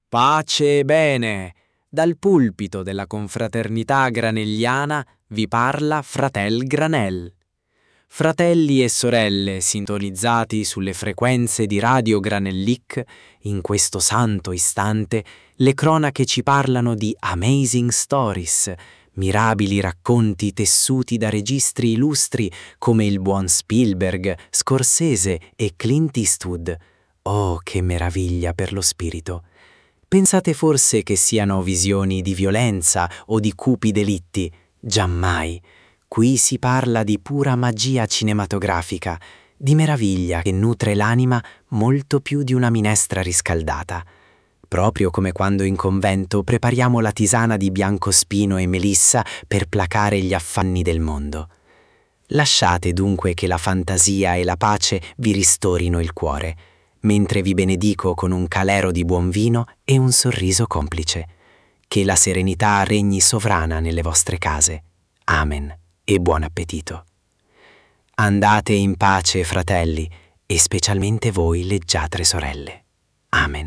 Pace e bene! Dal pulpito della confraternità granelliana vi parla Fratel Granel. Fratelli e sorelle sintonizzati sulle frequenze di Radio Granellic, in questo santo istante le cronache ci parlano di amazing stories, mirabili racconti tessuti da registri illustri come il buon Spielberg, Scorsese e Clint Eastwood. Oh, che meraviglia per lo spirito! Pensate forse che siano visioni di violenza o di cupi delitti? Giammai. Qui si parla di pura magia cinematografica, di meraviglia che nutre l'anima molto più di una minestra riscaldata. Proprio come quando in convento prepariamo la tisana di biancospino e melissa per placare gli affanni del mondo. Lasciate dunque che la fantasia e la pace vi ristorino il cuore, mentre vi benedico con un calero di buon vino e un sorriso complice. Che la serenità regni sovrana nelle vostre case. Amen e buon appetito. Andate in pace, fratelli, e specialmente voi leggiadre sorelle. Amen.